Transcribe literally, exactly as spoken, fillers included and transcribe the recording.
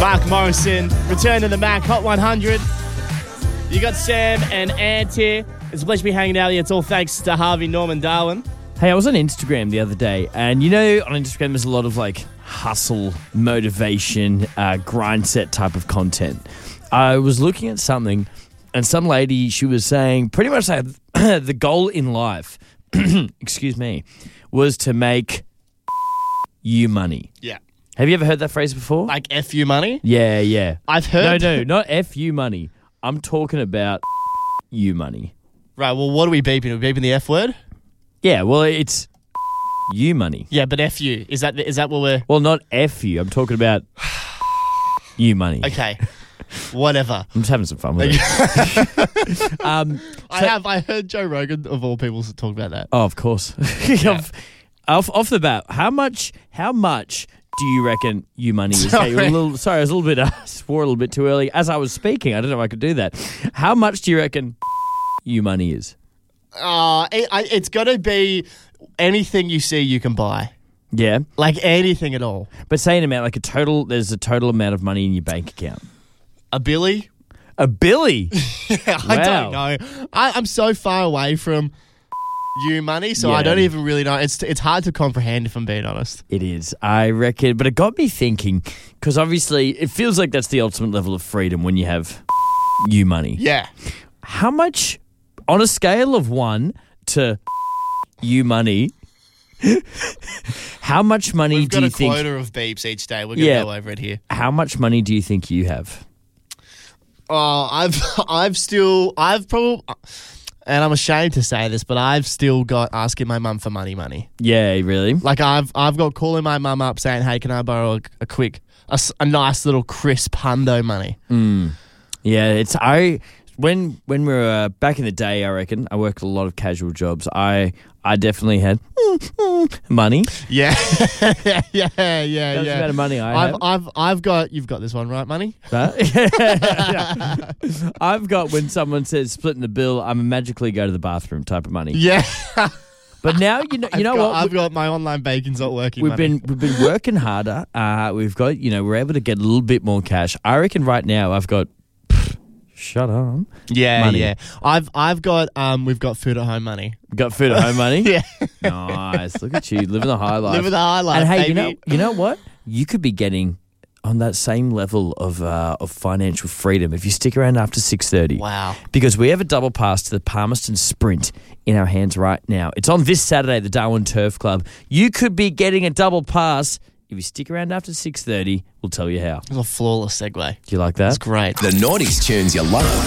Mark Morrison, Return to the Mac, Hot one hundred. You got Sam and Ant here. It's a pleasure to be hanging out here. It's all thanks to Harvey Norman Darwin. Hey, I was on Instagram the other day, and you know, on Instagram there's a lot of like hustle, motivation, uh, grind set type of content. I was looking at something, and some lady, she was saying pretty much like the goal in life, excuse me, was to make you money. Yeah. Have you ever heard that phrase before? Like F you money? Yeah, yeah. I've heard. No, no, not F you money. I'm talking about you money. Right, well, what are we beeping? Are we beeping the F word? Yeah, well, it's you money. Yeah, but F you. Is that is that what we're... Well, not F you. I'm talking about you money. Okay. Whatever. I'm just having some fun with it. um, I so- have. I heard Joe Rogan, of all people, talk about that. Oh, of course. Yeah. off, off the bat, how much How much do you reckon you money is? Sorry. Okay, a little, sorry, I was a little bit, uh, swore a little bit too early. As I was speaking, I don't know if I could do that. How much do you reckon you money is? Uh, it, I, it's got to be anything you see you can buy. Yeah. Like anything at all. But say an amount, like a total, there's a total amount of money in your bank account. A billy? A billy? Yeah, I Wow. don't know. I, I'm so far away from you money, so Yeah. I don't even really know. It's it's hard to comprehend, if I'm being honest. It is, I reckon. But it got me thinking, because obviously it feels like that's the ultimate level of freedom when you have you money. Yeah. How much, on a scale of one to you money, how much money We've do got you a think? quota of beeps each day. We're going to Yeah. go over it here. How much money do you think you have? Oh, I've I've still I've probably, and I'm ashamed to say this, but I've still got asking my mum for money, money. Yeah, really? Like I've I've got calling my mum up saying, "Hey, can I borrow a, a quick, a, s- a nice little crisp hundo money?" Mm. Yeah, it's I when when we were uh, back in the day. I reckon I worked a lot of casual jobs. I I definitely had money. Yeah, yeah, yeah, yeah. That's the amount of money I I've have. I've I've got you've got this one right, money. Huh? Yeah. I've got when someone says splitting the bill, I'm magically go to the bathroom type of money. Yeah, But now you know you I've know got, what I've got my online banking's not working. we've money. been we've been working harder. Uh, we've got you know we're able to get a little bit more cash. I reckon right now I've got. Pff, shut up. yeah, money. yeah. I've I've got um we've got food at home money. We got food at home money. Yeah, Nice. Look at you living the high life. live with the high life, and hey, baby. you know you know what? You could be getting on that same level of uh, of financial freedom if you stick around after six thirty. Wow. Because we have a double pass to the Palmerston Sprint in our hands right now. It's on this Saturday at the Darwin Turf Club. You could be getting a double pass if you stick around after six thirty. We'll tell you how. It was a flawless segue. Do you like that? That's great. The noughties tunes you love.